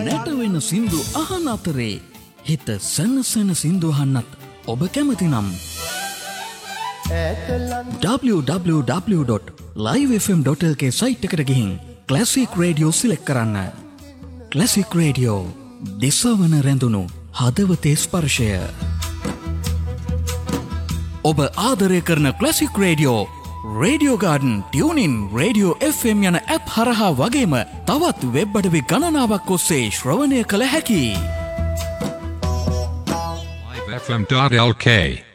නැටවෙන සින්දු අහන අතරේ හිත සනසන සින්දු අහන්නත් ඔබ කැමති නම් www.livefm.lk සයිට් එකට ගිහින් ක්ලාසික් රේඩියෝ සිලෙක්ට් කරන්න. ක්ලාසික් රේඩියෝ දිසවන රැඳුණු හදවතේ ස්පර්ශය. ඔබ ආදරය කරන classic radio radio garden tuning radio FM යන ඇප් හරහා වගේම තවත් වෙබ් අඩවි ගණනාවක් ඔස්සේ ශ්‍රවණය කළ හැකි. livefm.lk